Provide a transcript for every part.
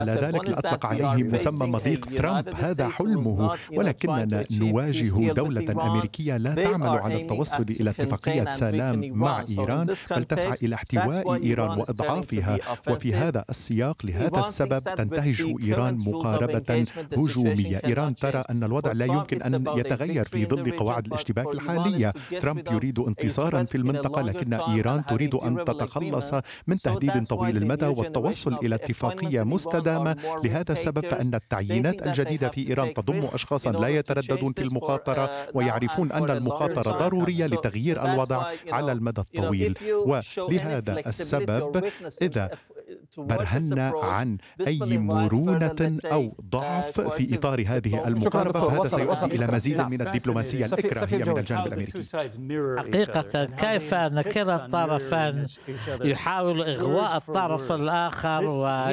ذلك أطلق عليه مسمى مضيق ترامب. هذا حلمه، ولكننا نواجه دولة أمريكية لا تعمل على التوصل إلى اتفاقية سلام مع إيران، بل تسعى إلى احتواء إيران وإضعافها. وفي هذا السياق لهذا السبب تنتهج إيران مقاربة هجومية. إيران ترى أن الوضع لا يمكن أن يتغير في ظل قواعد الاشتباك الحالية. ترامب يريد انتصارا في المنطقة، لكن إيران تريد أن تتخلص من تهديد طويل المدى والتوصل إلى اتفاقية مستدامة. لهذا السبب فإن التعيينات الجديدة في إيران تضم أشخاصا لا يترددون في المخاطرة ويعرفون أن المخاطرة ضرورية لتغيير الوضع على المدى الطويل. ولهذا السبب إذا برهنا عن أي مرونة أو ضعف في إطار هذه المقاربة فهذا سيؤدي إلى مزيد من الدبلوماسية الإكراهية من الجانب الأمريكي. حقيقة كيف أن كلا الطرفان يحاول إغواء الطرف الآخر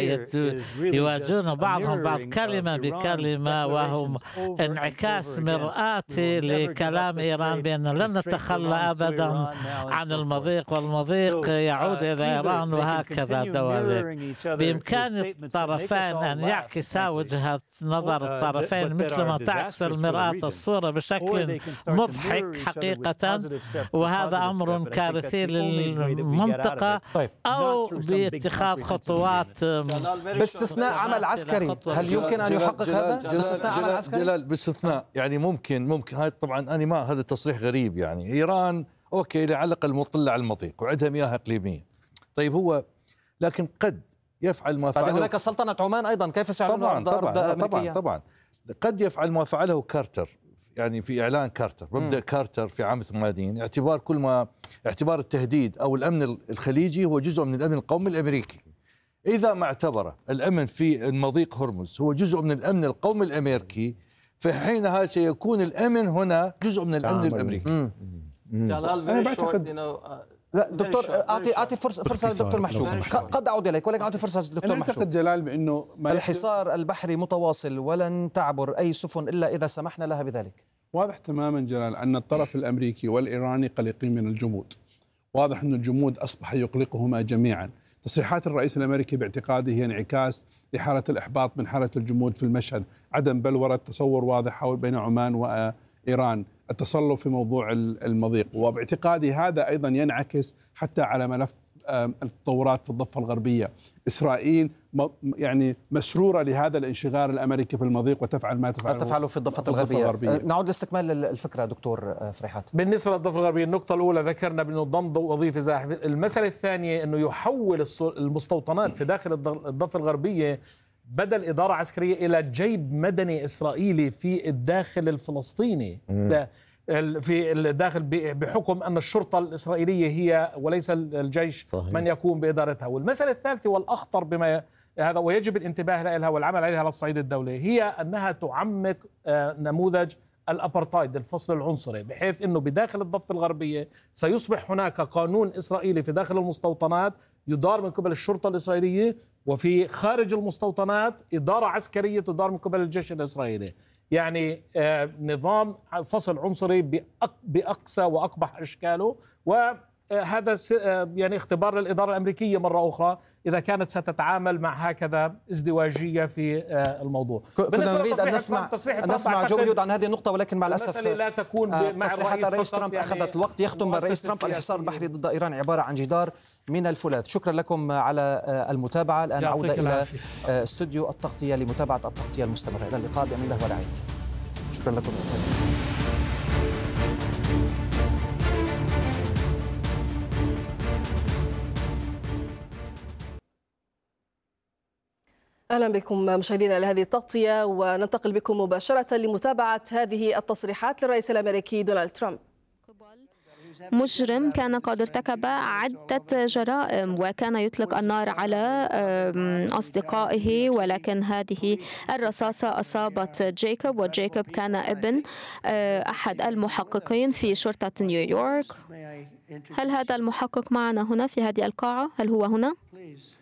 ويواجهون بعضهم بعض كلمة بكلمة، وهم انعكاس مرآتي لكلام إيران بأن لن نتخلى أبدا عن المضيق، والمضيق يعود إلى إيران وهكذا دواليك. بإمكان الطرفين أن يعكسا وجهة نظر الطرفين مثلما تعكس المرآة الصورة بشكل مضحك حقيقة، وهذا أمر كارثي للمنطقة، أو باتخاذ خطوات باستثناء عمل عسكري. هل يمكن أن يحقق هذا باستثناء عمل عسكري؟ جلال باستثناء يعني ممكن هذا طبعا أنا ما هذا تصريح غريب. يعني إيران أوكي لعلق المطلة على المضيق وعندها مياه إقليمية، طيب هو لكن قد يفعل ما فعله. هناك سلطنة عمان أيضا، كيف سيعلن أرض أمريكية؟ طبعا قد يفعل ما فعله كارتر، يعني في إعلان كارتر مبدأ كارتر في عام 80 اعتبار التهديد أو الأمن الخليجي هو جزء من الأمن القومي الأمريكي. إذا ما اعتبر الأمن في المضيق هرمز هو جزء من الأمن القومي الأمريكي، فحينها سيكون الأمن هنا جزء من الأمن الأمريكي. أنا بعتقد لا دكتور، أعطي فرصة للدكتور محشوب، قد أعود إليك ولكن أعطي فرصة للدكتور محشوب. أعتقد جلال بأنه الحصار البحري متواصل ولن تعبر أي سفن إلا إذا سمحنا لها بذلك. واضح تماما جلال أن الطرف الأمريكي والإيراني قلقين من الجمود. واضح أن الجمود أصبح يقلقهما جميعا. تصريحات الرئيس الأمريكي باعتقادي هي انعكاس لحالة الإحباط من حالة الجمود في المشهد، عدم بلورة، تصور واضح حول بين عمان وإيران، التصلب في موضوع المضيق. وباعتقادي هذا أيضا ينعكس حتى على ملف التطورات في الضفة الغربية. إسرائيل يعني مسرورة لهذا الانشغال الأمريكي في المضيق وتفعل ما تفعله في الضفة الغربية. نعود لاستكمال الفكرة دكتور فريحات. بالنسبة للضفة الغربية، النقطة الأولى ذكرنا بأنه ضم ضوء وظيفي زاحف. المسألة الثانية أنه يحول المستوطنات في داخل الضفة الغربية بدل إدارة عسكرية إلى جيب مدني إسرائيلي في الداخل الفلسطيني، في الداخل، بحكم أن الشرطة الإسرائيلية هي وليس الجيش صحيح. من يقوم بإدارتها. والمسألة الثالثة والأخطر بما هذا ويجب الانتباه لها والعمل عليها على الصعيد الدولي هي أنها تعمق نموذج الأبرتايد، الفصل العنصري، بحيث أنه بداخل الضفة الغربية سيصبح هناك قانون إسرائيلي في داخل المستوطنات يدار من قبل الشرطة الإسرائيلية، وفي خارج المستوطنات إدارة عسكرية تدار من قبل الجيش الإسرائيلي. يعني نظام فصل عنصري بأقصى وأقبح أشكاله. وهذا يعني اختبار للإدارة الأمريكية مرة أخرى إذا كانت ستتعامل مع هكذا ازدواجية في الموضوع. كنا نريد أن نسمع جوبيود عن هذه النقطة، ولكن مع الأسف لا تكون مع الرئيس ترامب يعني أخذت الوقت. يختم الرئيس ترامب: الحصار البحري ضد إيران عبارة عن جدار من الفولاذ. شكرا لكم على المتابعة. الآن عودة إلى استوديو التغطية لمتابعة التغطية المستمرة. إلى اللقاء بأمان الله ورعايته. شكرا لكم يا سيدي. أهلا بكم مشاهدينا لهذه التغطية، وننتقل بكم مباشرة لمتابعة هذه التصريحات للرئيس الأمريكي دونالد ترامب. مجرم كان قد ارتكب عدة جرائم وكان يطلق النار على أصدقائه، ولكن هذه الرصاصة أصابت جايكوب، وجايكوب كان ابن أحد المحققين في شرطة نيويورك. هل هذا المحقق معنا هنا في هذه القاعة؟ هل هو هنا؟